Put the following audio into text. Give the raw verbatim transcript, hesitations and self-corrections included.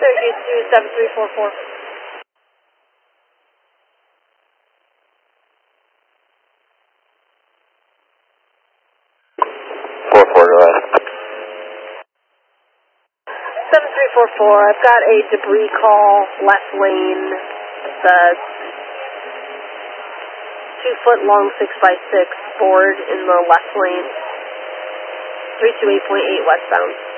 Syracuse two seven three four four. four four, go ahead. seven three four four, I've got a debris call, left lane, the two foot long six by six board in the left lane, three two eight point eight westbound.